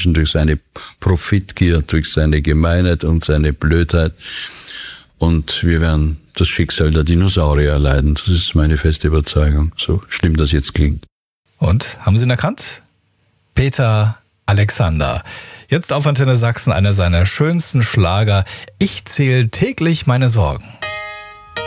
Menschen durch seine Profitgier, durch seine Gemeinheit und seine Blödheit. Und wir werden das Schicksal der Dinosaurier erleiden. Das ist meine feste Überzeugung, so schlimm das jetzt klingt. Und, haben Sie ihn erkannt? Peter Alexander. Jetzt auf Antenne Sachsen einer seiner schönsten Schlager. Ich zähl täglich meine Sorgen.